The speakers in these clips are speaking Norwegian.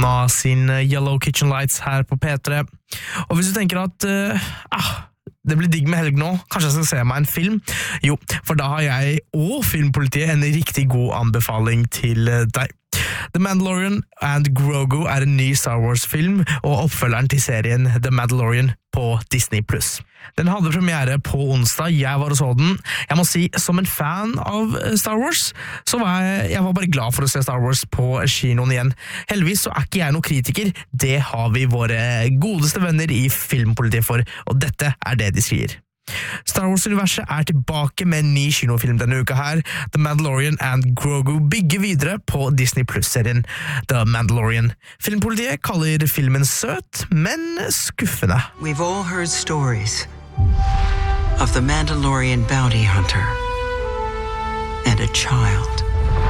Cinema sin Yellow Kitchen Lights her på P3. Og hvis du tenker at det blir digg med helg nå, kanskje jeg skal se meg en film? Jo, for da har jeg og Filmpolitiet en riktig god anbefaling til deg. The Mandalorian and Grogu er en ny Star Wars-film og oppfølgeren til serien The Mandalorian på Disney+. Den hadde premiere på onsdag, jeg var og så den. Jeg må si, som en fan av Star Wars, så var jeg bare glad for å se Star Wars på kinoen igjen. Heldigvis så er ikke jeg noen kritiker, det har vi våre godeste venner i Filmpolitiet for, og dette er det de sier. Star Wars-universet er tilbake med en ny kinofilm denne uka her. The Mandalorian and Grogu bygger videre på Disney Plus-serien The Mandalorian. Filmpolitiet kaller filmen søt, men skuffende. We've all heard stories of the Mandalorian bounty hunter and a child.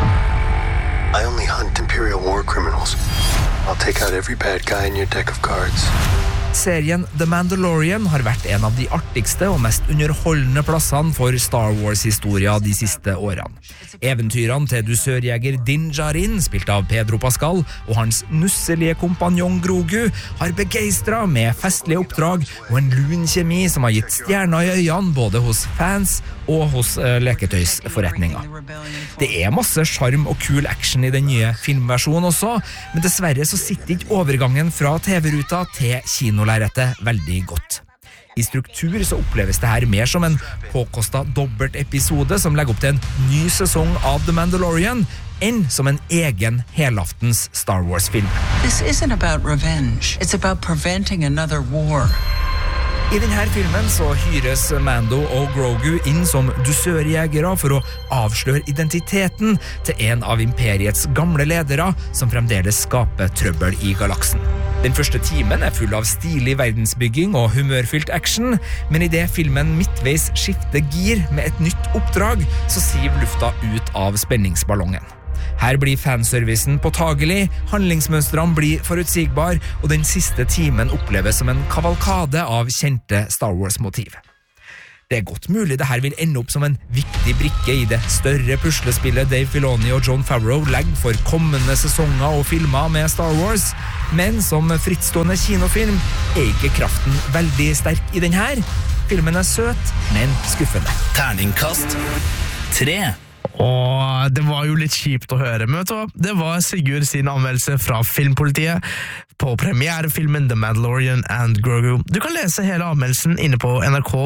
I only hunt Imperial war criminals. I'll take out every bad guy in your deck of cards. Serien The Mandalorian har vært en av de artigste og mest underholdende plassene for Star Wars-historia de siste årene. Eventyrene til dusørjeger Din Djarin, spilt av Pedro Pascal, og hans nusselige kompanjong Grogu har begeistret med festlige oppdrag og en lun kjemi som har gitt stjerner i øynene både hos fans og hos leketøysforretninger. Det er masse charm og kul action i den nye filmversjonen også, men dessverre så sitter ikke overgangen fra TV-ruta til kinolerretet veldig godt. I struktur så oppleves det her mer som en påkostet dobbelt-episode som legger opp til en ny sesong av The Mandalorian, enn som en egen helaftens Star Wars-film. This isn't about revenge. It's about preventing another war. I denne filmen så hyres Mando og Grogu inn som dusørjegere for å avsløre identiteten til en av imperiets gamle ledere som fremdeles skaper trøbbel i galaksen. Den første timen er full av stilig verdensbygging og humørfylt action, men i det filmen midtveis skifter gir med et nytt oppdrag, så siver lufta ut av spenningsballongen. Her blir fanservicen påtagelig, handlingsmønstrene blir forutsigbar, og den siste timen oppleves som en kavalkade av kjente Star Wars-motiv. Det er godt mulig det her vil ende opp som en viktig brikke i det større puslespillet Dave Filoni og Jon Favreau legger for kommende sesonger og filmer med Star Wars, men som frittstående kinofilm er ikke kraften veldig sterk i den her. Filmen er søt, men skuffende. Terningkast 3. Og det var jo litt kjipt å høre, men vet du hva? Det var Sigurd sin anmeldelse fra Filmpolitiet på premierefilmen The Mandalorian and Grogu. Du kan lese hele anmeldelsen inne på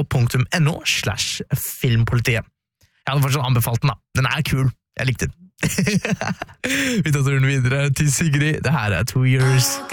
nrk.no/filmpolitiet. Jeg hadde fortsatt anbefalt den da. Den er kul. Jeg likte den. Vi tar turen videre til Sigrid. Det her er 2 Years.